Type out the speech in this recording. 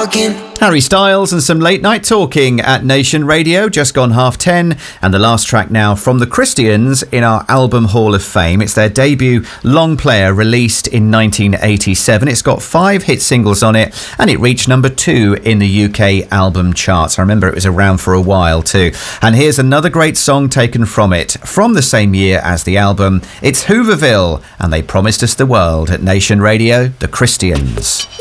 talking. Harry Styles and some late night talking at Nation Radio, just gone 10:30, and the last track now from the Christians in our Album Hall of Fame. It's their debut long player released in 1987. It's got 5 hit singles on it, and it reached number 2 in the UK album charts. I remember it was around for a while too. And here's another great song taken from it, from the same year as the album. It's Hooverville, and they promised us the world at Nation Radio, the Christians.